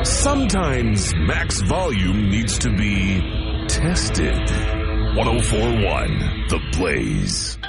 Sometimes max volume needs to be tested. 104.1 The Blaze.